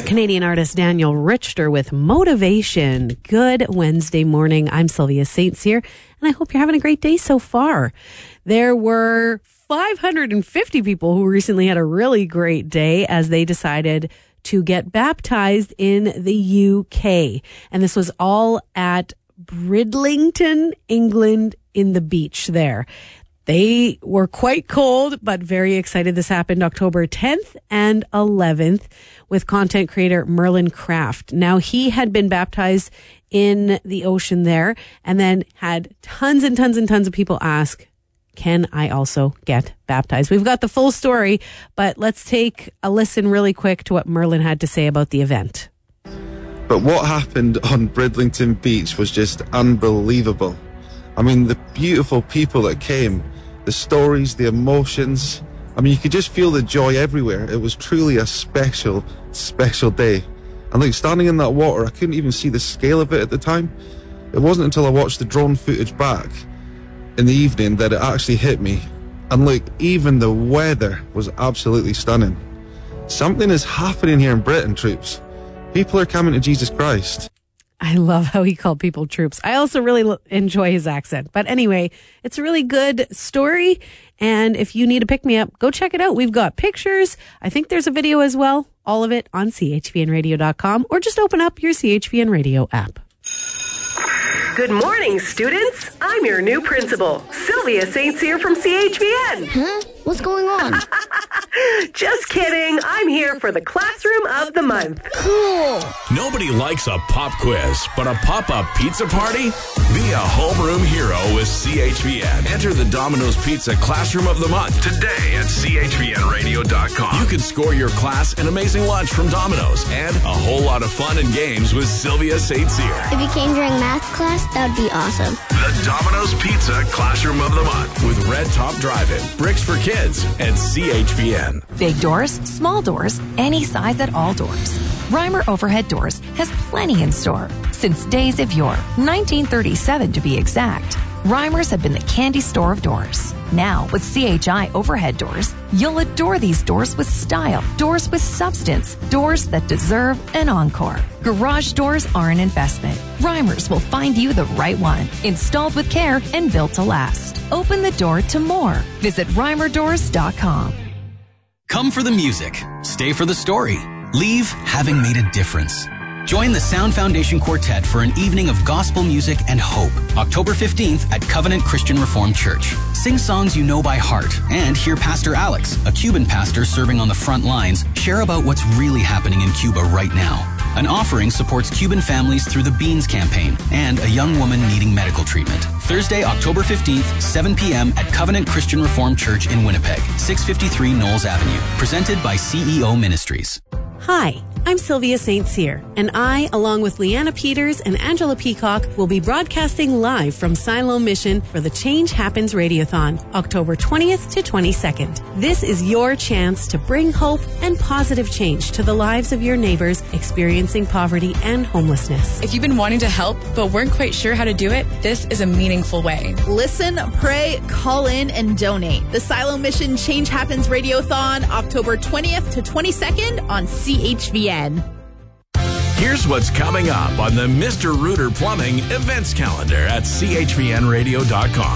Canadian artist Daniel Richter with Motivation. Good Wednesday morning. I'm Sylvia St. Cyr, and I hope you're having a great day so far. There were 550 people who recently had a really great day as they decided to get baptized in the UK. And this was all at Bridlington, England, in the beach there. They were quite cold, but very excited. This happened October 10th and 11th with content creator Merlin Craft. Now, he had been baptized in the ocean there and then had tons and tons and tons of people ask, can I also get baptized? We've got the full story, but let's take a listen really quick to what Merlin had to say about the event. But what happened on Bridlington Beach was just unbelievable. I mean, the beautiful people that came, the stories, the emotions. I mean, you could just feel the joy everywhere. It was truly a special, special day. And like standing in that water, I couldn't even see the scale of it at the time. It wasn't until I watched the drone footage back in the evening that it actually hit me. And like, even the weather was absolutely stunning. Something is happening here in Britain, troops. People are coming to Jesus Christ. I love how he called people troops. I also really enjoy his accent. But anyway, it's a really good story. And if you need a pick-me-up, go check it out. We've got pictures. I think there's a video as well. All of it on chvnradio.com, or just open up your CHVN Radio app. Good morning, students. I'm your new principal, Sylvia St. Cyr from CHVN. Huh? What's going on? Just kidding. I'm here for the Classroom of the Month. Cool. Nobody likes a pop quiz, but a pop-up pizza party? Be a homeroom hero with CHVN. Enter the Domino's Pizza Classroom of the Month today at chvnradio.com. You can score your class an amazing lunch from Domino's and a whole lot of fun and games with Sylvia St. Cyr. If you came during math class, that would be awesome. The Domino's Pizza Classroom of the Month with Red Top Drive-In, Bricks for Kids, and CHVN. Big doors, small doors, any size at all doors. Reimer Overhead Doors has plenty in store. Since days of yore, 1937 to be exact, Reimers have been the candy store of doors. Now, with CHI Overhead Doors, you'll adore these doors with style, doors with substance, doors that deserve an encore. Garage doors are an investment. Reimers will find you the right one, installed with care and built to last. Open the door to more. Visit reimerdoors.com. Come for the music. Stay for the story. Leave having made a difference. Join the Sound Foundation Quartet for an evening of gospel music and hope, October 15th at Covenant Christian Reformed Church. Sing songs you know by heart and hear Pastor Alex, a Cuban pastor serving on the front lines, share about what's really happening in Cuba right now. An offering supports Cuban families through the Beans campaign and a young woman needing medical treatment. Thursday, October 15th, 7 p.m. at Covenant Christian Reformed Church in Winnipeg, 653 Knowles Avenue. Presented by CEO Ministries. Hi, I'm Sylvia St. Cyr, and I, along with Leanna Peters and Angela Peacock, will be broadcasting live from Siloam Mission for the Change Happens Radiothon, October 20th to 22nd. This is your chance to bring hope and positive change to the lives of your neighbors experiencing poverty and homelessness. If you've been wanting to help but weren't quite sure how to do it, this is a meaningful way. Listen, pray, call in, and donate. The Siloam Mission Change Happens Radiothon, October 20th to 22nd on CHVN. Here's what's coming up on the Mr. Rooter Plumbing events calendar at chvnradio.com.